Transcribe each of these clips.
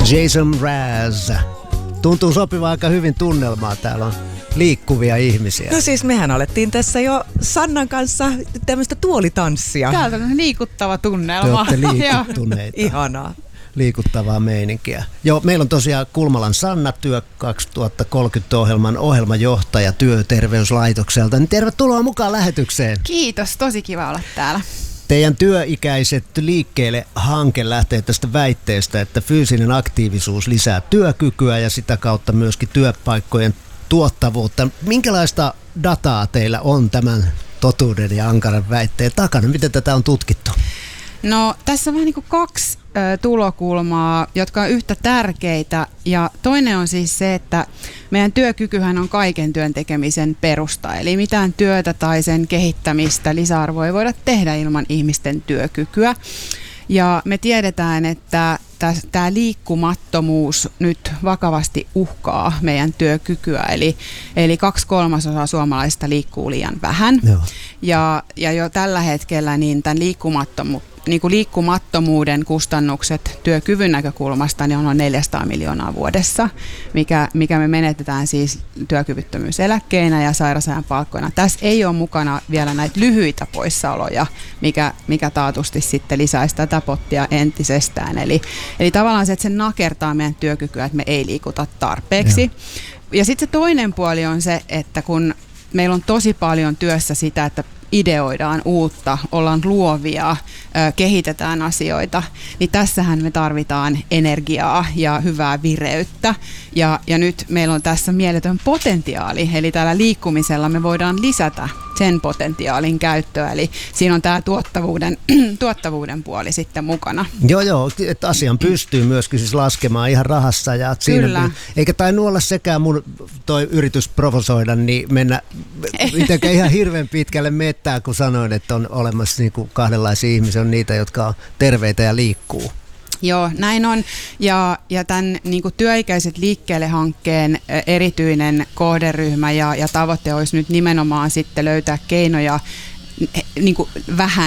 Jason Mraz. Tuntuu sopivaa aika hyvin tunnelmaa. Täällä on liikkuvia ihmisiä. No siis mehän alettiin tässä jo Sannan kanssa tämmöistä tuolitanssia. Täältä on liikuttava tunnelma. Te olette liikuttuneita. Ihanaa. Liikuttavaa meininkiä. Joo, meillä on tosiaan Kulmalan Sanna, Työ 2030-ohjelman ohjelmajohtaja Työterveyslaitokselta. Niin tervetuloa mukaan lähetykseen. Kiitos, tosi kiva olla täällä. Teidän Työikäiset liikkeelle -hanke lähtee tästä väitteestä, että fyysinen aktiivisuus lisää työkykyä ja sitä kautta myöskin työpaikkojen tuottavuutta. Minkälaista dataa teillä on tämän totuuden ja ankaran väitteen takana? Miten tätä on tutkittu? No tässä on vähän niin kuin kaksi tulokulmaa, jotka on yhtä tärkeitä. Ja toinen on siis se, että meidän työkykyhän on kaiken työn tekemisen perusta. Eli mitään työtä tai sen kehittämistä, lisäarvoa ei voida tehdä ilman ihmisten työkykyä. Ja me tiedetään, että tämä liikkumattomuus nyt vakavasti uhkaa meidän työkykyä. Eli 2/3 suomalaisista liikkuu liian vähän. Joo. Ja jo tällä hetkellä niin tämän liikkumattomuuden kustannukset työkyvyn näkökulmasta niin on noin 400 miljoonaa vuodessa, mikä me menetetään siis työkyvyttömyyseläkkeinä ja sairausajan palkkoina. Tässä ei ole mukana vielä näitä lyhyitä poissaoloja, mikä taatusti sitten lisäisi tätä pottia entisestään. Eli tavallaan se, että se nakertaa meidän työkykyä, että me ei liikuta tarpeeksi. Ja sitten se toinen puoli on se, että kun meillä on tosi paljon työssä sitä, että ideoidaan uutta, ollaan luovia, kehitetään asioita, niin tässähän me tarvitaan energiaa ja hyvää vireyttä. Ja nyt meillä on tässä mieletön potentiaali, eli tällä liikkumisella me voidaan lisätä sen potentiaalin käyttöä, eli siinä on tämä tuottavuuden puoli sitten mukana. Joo, että asian pystyy myöskin siis laskemaan ihan rahassa. Ja siinä, eikä tainnut olla sekään mun toi yritys provosoida, niin mennä mitenkään ihan hirveän pitkälle mettään, kun sanoin, että on olemassa niin kuin kahdenlaisia ihmisiä, on niitä, jotka on terveitä ja liikkuu. Joo, näin on. Ja tämän niin kuin Työikäiset liikkeelle -hankkeen erityinen kohderyhmä ja tavoite olisi nyt nimenomaan sitten löytää keinoja niin kuin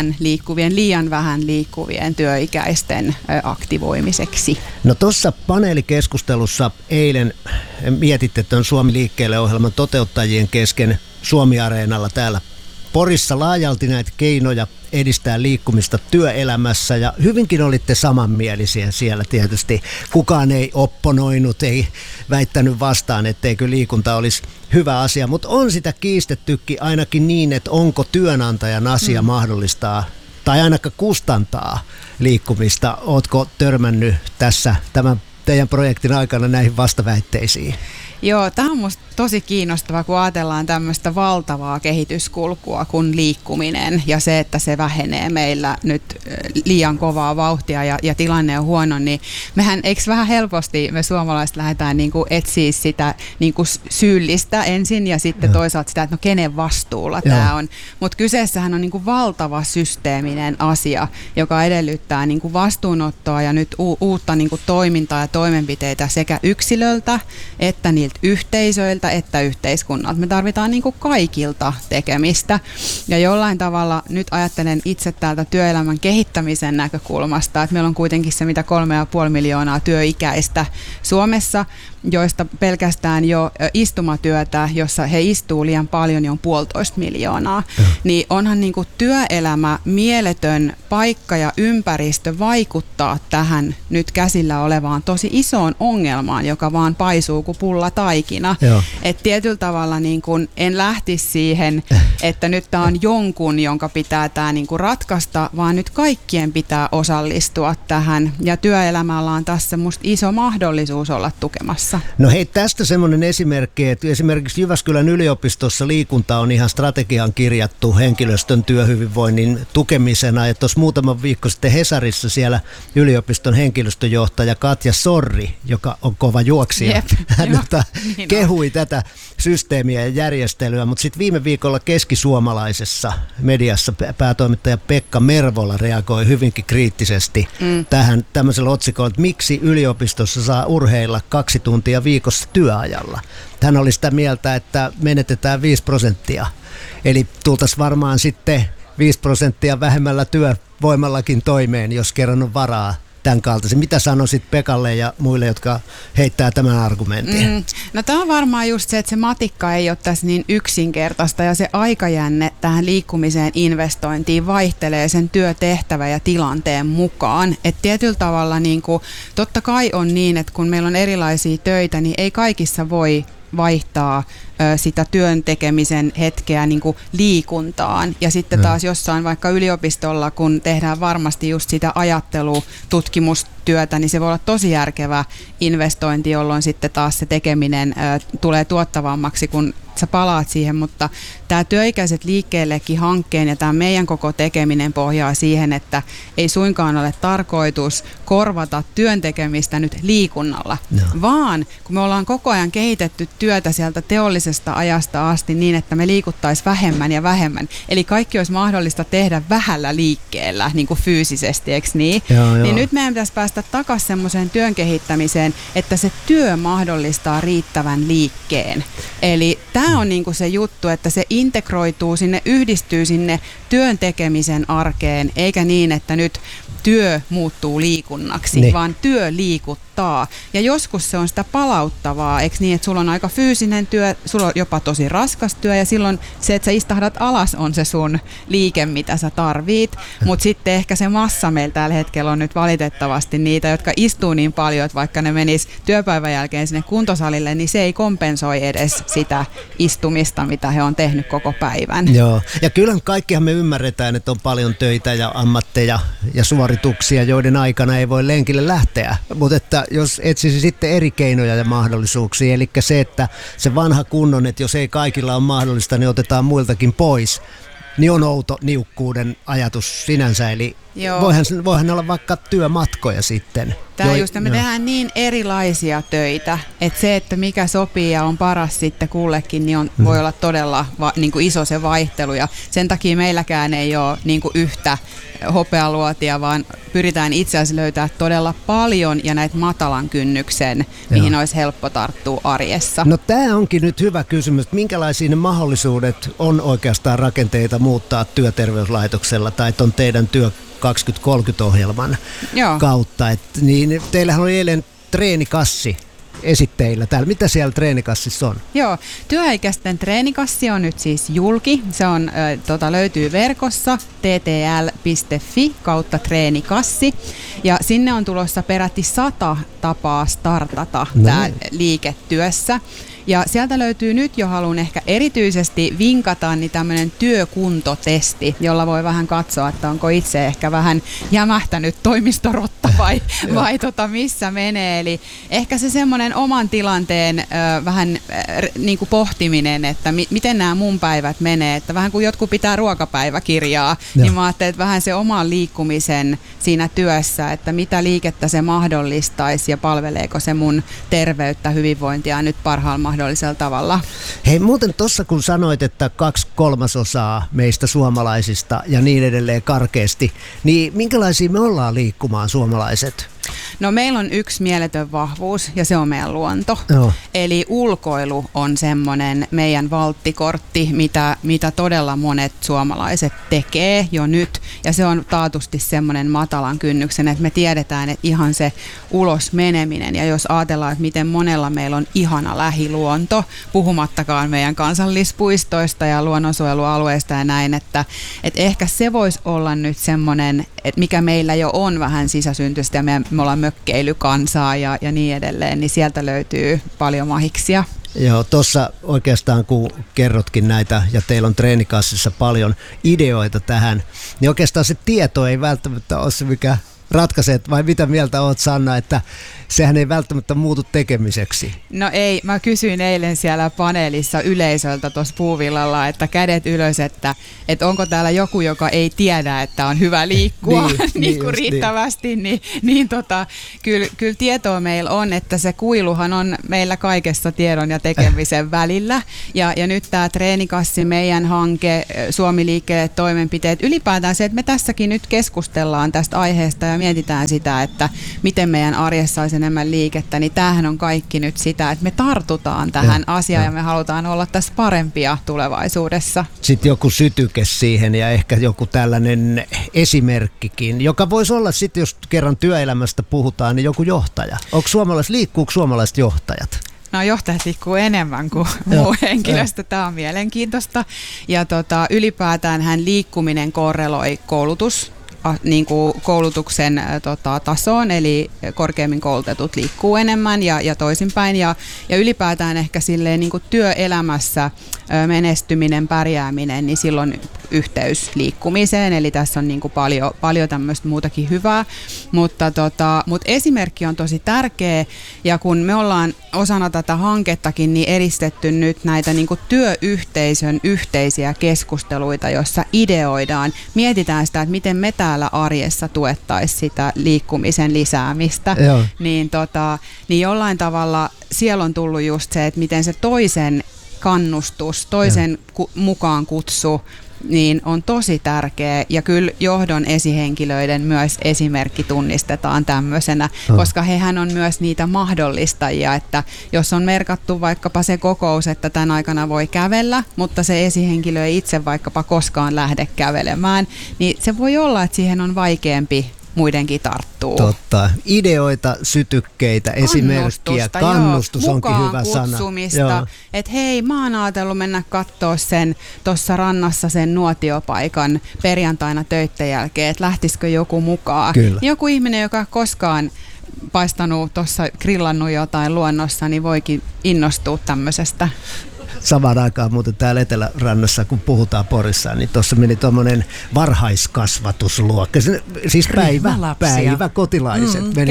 liian vähän liikkuvien työikäisten aktivoimiseksi. No tuossa paneelikeskustelussa eilen mietitte tuon Suomi liikkeelle -ohjelman toteuttajien kesken Suomi-areenalla täällä Porissa laajalti näitä keinoja edistää liikkumista työelämässä ja hyvinkin olitte samanmielisiä siellä tietysti. Kukaan ei opponoinut, ei väittänyt vastaan, etteikö liikunta olisi hyvä asia, mutta on sitä kiistettykin ainakin niin, että onko työnantajan asia mahdollistaa tai ainakaan kustantaa liikkumista. Ootko törmännyt tässä tämän teidän projektin aikana näihin vastaväitteisiin? Joo, tämä on musta tosi kiinnostavaa, kun ajatellaan tämmöistä valtavaa kehityskulkua kuin liikkuminen ja se, että se vähenee meillä nyt liian kovaa vauhtia ja tilanne on huono, niin mehän eikö vähän helposti me suomalaiset lähdetään niin kuin etsiä sitä niin kuin syyllistä ensin ja sitten toisaalta sitä, että no kenen vastuulla tämä on. Mutta kyseessähän on niin kuin valtava systeeminen asia, joka edellyttää niin kuin vastuunottoa ja nyt uutta niin kuin toimintaa ja toimenpiteitä sekä yksilöltä että niiltä yhteisöiltä että yhteiskunnalta. Me tarvitaan niin kuin kaikilta tekemistä ja jollain tavalla nyt ajattelen itse täältä työelämän kehittämisen näkökulmasta, että meillä on kuitenkin se mitä 3,5 miljoonaa työikäistä Suomessa, joista pelkästään jo istumatyötä, jossa he istuu liian paljon, niin on 1,5 miljoonaa. Niin onhan niin kuin työelämä mieletön paikka ja ympäristö vaikuttaa tähän nyt käsillä olevaan tosi isoon ongelmaan, joka vaan paisuu kuin pullataikina. Et tietyllä tavalla niin kuin en lähtisi siihen, että nyt tämä on jonkun, jonka pitää tämä niin kuin ratkaista, vaan nyt kaikkien pitää osallistua tähän. Ja työelämällä on tässä musta iso mahdollisuus olla tukemassa. No hei, tästä semmoinen esimerkki, että esimerkiksi Jyväskylän yliopistossa liikunta on ihan strategiaan kirjattu henkilöstön työhyvinvoinnin tukemisena. Ja tuossa muutama viikko sitten Hesarissa siellä yliopiston henkilöstöjohtaja Katja Sorri, joka on kova juoksija, hän kehui tätä systeemiä ja järjestelyä, mutta sitten viime viikolla keskisuomalaisessa mediassa päätoimittaja Pekka Mervola reagoi hyvinkin kriittisesti tähän tämmöisellä otsikolla, että miksi yliopistossa saa urheilla 2 tuntia viikossa työajalla. Hän oli sitä mieltä, että menetetään 5%, eli tultaisiin varmaan sitten 5% vähemmällä työvoimallakin toimeen, jos kerran on varaa tämän kaltaisen. Mitä sanoisit Pekalle ja muille, jotka heittää tämän argumentin? No tämä on varmaan just se, että se matikka ei ole tässä niin yksinkertaista ja se aikajänne tähän liikkumiseen investointiin vaihtelee sen työtehtävä ja tilanteen mukaan. Että tietyllä tavalla niin kuin, totta kai on niin, että kun meillä on erilaisia töitä, niin ei kaikissa voi vaihtaa sitä työn tekemisen hetkeä niin kuin liikuntaan. Ja sitten taas jossain vaikka yliopistolla, kun tehdään varmasti just sitä ajattelututkimustyötä, niin se voi olla tosi järkevä investointi, jolloin sitten taas se tekeminen tulee tuottavammaksi, kun sä palaat siihen, mutta tämä Työikäiset liikkeellekin -hankkeen ja tämä meidän koko tekeminen pohjaa siihen, että ei suinkaan ole tarkoitus korvata työn tekemistä nyt liikunnalla, vaan kun me ollaan koko ajan kehitetty työtä sieltä teollisesta ajasta asti niin, että me liikuttaisiin vähemmän ja vähemmän, eli kaikki olisi mahdollista tehdä vähällä liikkeellä, niin kuin fyysisesti, eikö niin? Niin nyt meidän pitäisi päästä takaisin semmoiseen työn kehittämiseen, että se työ mahdollistaa riittävän liikkeen. Eli tämä on niinku se juttu, että se integroituu sinne, yhdistyy sinne työn tekemisen arkeen, eikä niin, että nyt työ muuttuu liikunnaksi, vaan työ liikuttaa. Ja joskus se on sitä palauttavaa, eikö niin, että sulla on aika fyysinen työ, sulla on jopa tosi raskas työ, ja silloin se, että sä istahdat alas, on se sun liike, mitä sä tarvit. Mutta sitten ehkä se massa meillä tällä hetkellä on nyt valitettavasti niitä, jotka istuu niin paljon, että vaikka ne menis työpäivän jälkeen sinne kuntosalille, niin se ei kompensoi edes sitä istumista, mitä he on tehnyt koko päivän. Joo, ja kyllähän kaikkihan me ymmärretään, että on paljon töitä ja ammatteja ja suorituksia, joiden aikana ei voi lenkille lähteä. Mutta että jos etsisi sitten eri keinoja ja mahdollisuuksia, eli se, että se vanha kunnon, että jos ei kaikilla ole mahdollista, niin otetaan muiltakin pois, niin on outo niukkuuden ajatus sinänsä, eli voihan olla vaikka työmatkoja sitten. Tämä just, me tehdään niin erilaisia töitä, että se, että mikä sopii ja on paras sitten kullekin, niin voi olla todella niin kuin iso se vaihtelu. Ja sen takia meilläkään ei ole niin kuin yhtä hopealuotia, vaan pyritään itse asiassa löytää todella paljon ja näitä matalan kynnyksen, mihin olisi helppo tarttua arjessa. No tämä onkin nyt hyvä kysymys. Minkälaisia ne mahdollisuudet on oikeastaan rakenteita muuttaa työterveyslaitoksella tai ton teidän työ 2030-ohjelman kautta. Niin teillähän oli eilen treenikassi esitteillä täällä. Mitä siellä treenikassissa on? Joo, työikäisten treenikassi on nyt siis julki. Se on, löytyy verkossa ttl.fi/treenikassi. Ja sinne on tulossa peräti 100 tapaa startata tää liiketyössä. Ja sieltä löytyy nyt jo, haluan ehkä erityisesti vinkata, niin tämmöinen työkuntotesti, jolla voi vähän katsoa, että onko itse ehkä vähän jämähtänyt toimistorotta vai missä menee. Eli ehkä se semmoinen oman tilanteen vähän niin kuin pohtiminen, että miten nämä mun päivät menee. Että vähän kuin jotkut pitää ruokapäiväkirjaa, niin mä ajattelin, että vähän se oman liikkumisen siinä työssä, että mitä liikettä se mahdollistaisi ja palveleeko se mun terveyttä, hyvinvointia nyt parhaalla mahdollisella tavalla. Hei, muuten tuossa kun sanoit, että 2/3 meistä suomalaisista ja niin edelleen karkeasti, niin minkälaisia me ollaan liikkumaan suomalaiset? No meillä on yksi mieletön vahvuus ja se on meidän luonto. Eli ulkoilu on semmoinen meidän valttikortti, mitä todella monet suomalaiset tekee jo nyt. Ja se on taatusti semmoinen matalan kynnyksen, että me tiedetään, että ihan se ulos meneminen. Ja jos ajatellaan, että miten monella meillä on ihana lähiluonto, puhumattakaan meidän kansallispuistoista ja luonnonsuojelualueista ja näin, että ehkä se voisi olla nyt semmoinen, että mikä meillä jo on vähän sisäsyntyistä ja me ollaan mökkeilykansaa ja niin edelleen, niin sieltä löytyy paljon mahiksia. Joo, tuossa oikeastaan kun kerrotkin näitä ja teillä on treenikassissa paljon ideoita tähän, niin oikeastaan se tieto ei välttämättä ole se, mikä ratkaisee, vai mitä mieltä olet, Sanna, että sehän ei välttämättä muutu tekemiseksi? No ei, mä kysyin eilen siellä paneelissa yleisöltä tuossa puuvillalla, että kädet ylös, että onko täällä joku, joka ei tiedä, että on hyvä liikkua niin kuin riittävästi, niin kyllä tietoa meillä on, että se kuiluhan on meillä kaikessa tiedon ja tekemisen välillä, ja nyt tämä treenikassi, meidän hanke, Suomi liikkeelle toimenpiteet, ylipäätään se, että me tässäkin nyt keskustellaan tästä aiheesta ja ja mietitään sitä, että miten meidän arjessa olisi enemmän liikettä, niin tämähän on kaikki nyt sitä, että me tartutaan tähän asiaan ja me halutaan olla tässä parempia tulevaisuudessa. Sitten joku sytyke siihen ja ehkä joku tällainen esimerkkikin, joka voisi olla sitten, jos kerran työelämästä puhutaan, niin joku johtaja. Liikkuuko suomalaiset johtajat? No johtajat liikkuu enemmän kuin muu henkilöstö. Tämä on mielenkiintoista. Ja ylipäätään liikkuminen korreloi niin kuin koulutuksen tasoon, eli korkeammin koulutetut liikkuu enemmän ja toisinpäin. Ja ylipäätään ehkä silleen niin kuin työelämässä menestyminen, pärjääminen, niin silloin yhteys liikkumiseen, eli tässä on niin kuin paljon tämmöistä muutakin hyvää, mutta esimerkki on tosi tärkeä, ja kun me ollaan osana tätä hankettakin niin edistetty nyt näitä niin kuin työyhteisön yhteisiä keskusteluita, jossa ideoidaan, mietitään sitä, että miten me täällä arjessa tuettaisiin sitä liikkumisen lisäämistä, niin jollain tavalla siellä on tullut just se, että miten se toisen kannustus, toisen mukaan kutsu, niin on tosi tärkeä, ja kyllä johdon esihenkilöiden myös esimerkki tunnistetaan tämmöisenä, koska hehän on myös niitä mahdollistajia, että jos on merkattu vaikkapa se kokous, että tämän aikana voi kävellä, mutta se esihenkilö ei itse vaikkapa koskaan lähde kävelemään, niin se voi olla, että siihen on vaikeampi muidenkin tarttuu. Totta. Ideoita, sytykkeitä, esimerkkiä, kannustus onkin hyvä sana. Kutsumista, että hei, mä oon ajatellut mennä katsoa sen tuossa rannassa sen nuotiopaikan perjantaina töitten jälkeen, että lähtisikö joku mukaan. Kyllä. Joku ihminen, joka koskaan paistanut tuossa, grillannut jotain luonnossa, niin voikin innostua tämmöisestä. Samaan aikaan muuten täällä Etelärannassa, kun puhutaan Porissa, niin tuossa meni tuommoinen varhaiskasvatusluokka. Siis päiväkotilaiset meni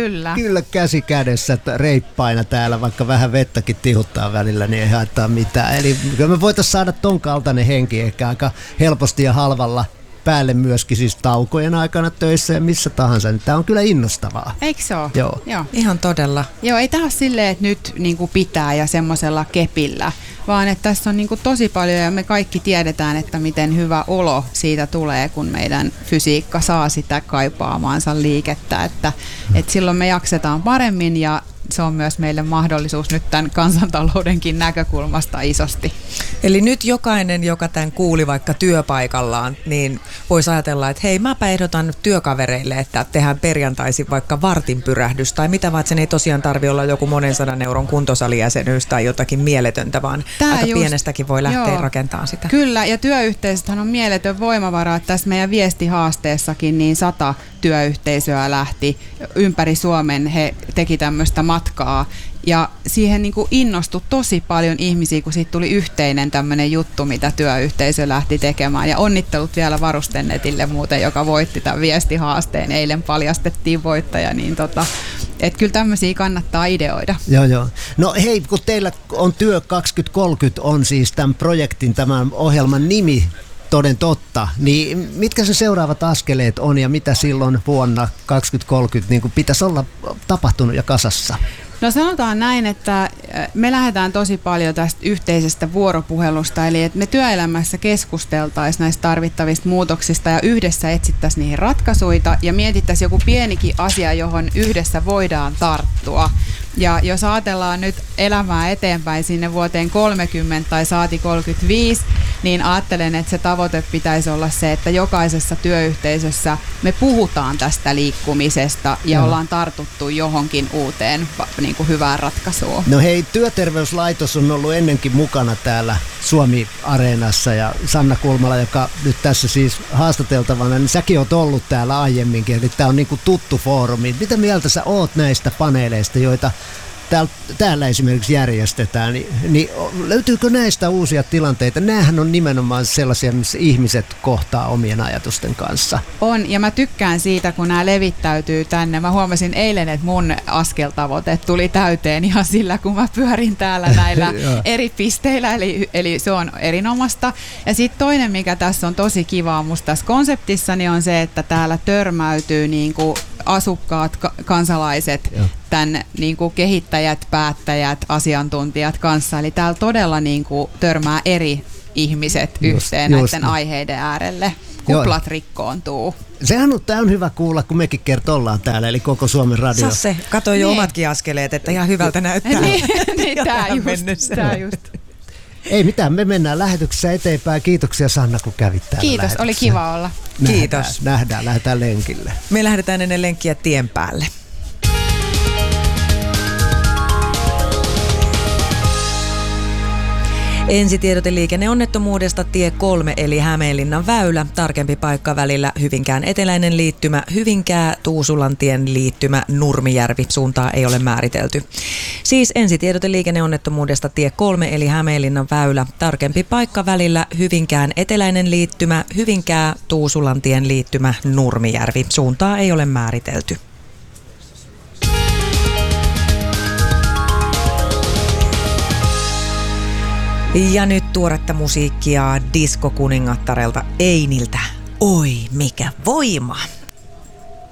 käsi kädessä reippaina täällä, vaikka vähän vettäkin tihuttaa välillä, niin ei haittaa mitään. Eli kyllä me voitaisiin saada ton kaltainen henki ehkä aika helposti ja halvalla päälle myöskin siis taukojen aikana töissä ja missä tahansa. Tämä on kyllä innostavaa. Eikö se ole? Joo. Ihan todella. Joo, ei tämä ole silleen, että nyt niin kuin pitää ja semmoisella kepillä, vaan että tässä on niin kuin tosi paljon ja me kaikki tiedetään, että miten hyvä olo siitä tulee, kun meidän fysiikka saa sitä kaipaamaansa liikettä, että silloin me jaksetaan paremmin ja se on myös meille mahdollisuus nyt tämän kansantaloudenkin näkökulmasta isosti. Eli nyt jokainen, joka tämän kuuli vaikka työpaikallaan, niin voisi ajatella, että hei, mäpä ehdotan työkavereille, että tehdään perjantaisin vaikka vartinpyrähdys tai mitä vaan, sen ei tosiaan tarvitse olla joku monen 100 euron kuntosalijäsenyys tai jotakin mieletöntä, vaan aika pienestäkin voi lähteä rakentamaan sitä. Kyllä, ja työyhteisöthän on mieletön voimavara. Tässä meidän viestihaasteessakin niin 100 työyhteisöä lähti ympäri Suomen, he teki tämmöistä matkaa. Ja siihen niin kuin innostui tosi paljon ihmisiä, kun siitä tuli yhteinen tämmöinen juttu, mitä työyhteisö lähti tekemään. Ja onnittelut vielä Varustennetille muuten, joka voitti tämän viestihaasteen. Eilen paljastettiin voittaja, niin että kyllä tämmöisiä kannattaa ideoida. Joo. No hei, kun teillä on Työ 2030 on siis tämän projektin, tämän ohjelman nimi, toden totta, niin mitkä se seuraavat askeleet on ja mitä silloin vuonna 2030 niin kuin pitäisi olla tapahtunut ja kasassa? No sanotaan näin, että me lähdetään tosi paljon tästä yhteisestä vuoropuhelusta, eli että me työelämässä keskusteltaisiin näistä tarvittavista muutoksista ja yhdessä etsittäisiin niihin ratkaisuja ja mietittäisiin joku pienikin asia, johon yhdessä voidaan tarttua. Ja jos ajatellaan nyt elämää eteenpäin sinne vuoteen 30 tai saati 35, niin ajattelen, että se tavoite pitäisi olla se, että jokaisessa työyhteisössä me puhutaan tästä liikkumisesta ja ollaan tartuttu johonkin uuteen niin kuin hyvään ratkaisuun. No hei, Työterveyslaitos on ollut ennenkin mukana täällä Suomi-areenassa ja Sanna Kulmala, joka nyt tässä siis haastateltavana, niin säkin oot ollut täällä aiemminkin, eli tää on niin kuin tuttu foorumi. Mitä mieltä sä oot näistä paneeleista, joita täällä esimerkiksi järjestetään, niin löytyykö näistä uusia tilanteita? Nämähän on nimenomaan sellaisia, missä ihmiset kohtaa omien ajatusten kanssa. On, ja mä tykkään siitä, kun nämä levittäytyy tänne. Mä huomasin eilen, että mun askeltavoite tuli täyteen ihan sillä, kun mä pyörin täällä näillä eri pisteillä, eli se on erinomaista. Ja sitten toinen, mikä tässä on tosi kivaa musta tässä konseptissa, niin on se, että täällä törmäytyy niin kuin asukkaat, kansalaiset, tämän niin kuin kehittäjät, päättäjät, asiantuntijat kanssa. Eli täällä todella niin kuin törmää eri ihmiset yhteen näiden aiheiden äärelle. Kuplat rikkoontuu. Tämä on hyvä kuulla, kun mekin ollaan täällä, eli koko Suomen radio. Sasse, kato jo omatkin askeleet, että ihan hyvältä näyttää. Tää just. Ei mitään, me mennään lähetyksessä eteenpäin. Kiitoksia Sanna, kun kävit täällä. Kiitos, oli kiva olla. Kiitos. Lähdetään lenkille. Me lähdetään ennen lenkkiä tien päälle. Ensitiedote liikenneonnettomuudesta tie 3 eli Hämeenlinnan väylä. Tarkempi paikka välillä Hyvinkään eteläinen liittymä, Hyvinkää, Tuusulantien liittymä, Nurmijärvi. Suuntaa ei ole määritelty. Siis ensitiedote liikenneonnettomuudesta tie 3 eli Hämeenlinnan väylä. Tarkempi paikka välillä Hyvinkään eteläinen liittymä, Hyvinkää, Tuusulantien liittymä, Nurmijärvi. Suuntaa ei ole määritelty. Ja nyt tuoretta musiikkia diskokuningattarelta Einiltä. Oi, mikä voima!